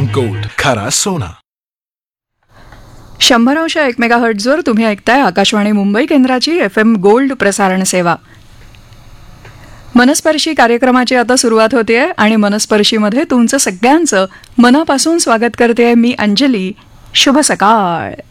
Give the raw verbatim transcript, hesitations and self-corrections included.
Gold, खरा सोना. शंभर अंश एक मेगा हर्ट्झवर तुम्ही ऐकताय आकाशवाणी मुंबई केंद्राची एफ एम गोल्ड प्रसारण सेवा. मनस्पर्शी कार्यक्रमाची आता सुरुवात होते आणि मनस्पर्शीमध्ये तुमचं सगळ्यांचं मनापासून स्वागत करते मी अंजली. शुभ सकाळ.